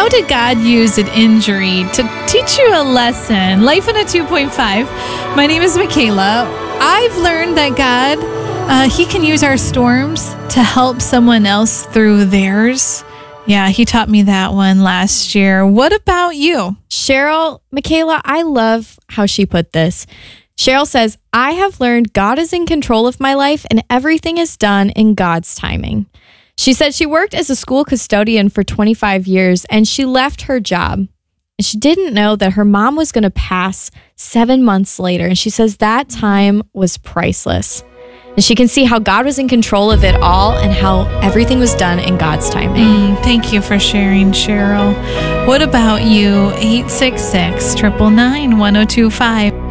How did God use an injury to teach you a lesson? Life in a 2.5. My name is Michaela. I've learned that God, He can use our storms to help someone else through theirs. Yeah, He taught me that one last year. What about you? Cheryl, Michaela, I love how she put this. Cheryl says, I have learned God is in control of my life and everything is done in God's timing. She said she worked as a school custodian for 25 years and she left her job. And she didn't know that her mom was going to pass 7 months later. And she says that time was priceless. And she can see how God was in control of it all and how everything was done in God's timing. Thank you for sharing, Cheryl. What about you? 866-999-1025.